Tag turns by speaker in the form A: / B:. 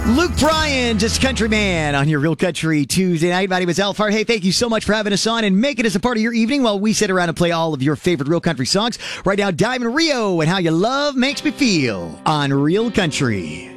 A: Luke Bryan, just a country man on your Real Country Tuesday night. My name is Al Fart. Hey, thank you so much for having us on and making us a part of your evening while we sit around and play all of your favorite Real Country songs. Right now, Diamond Rio and How You Love Makes Me Feel on Real Country.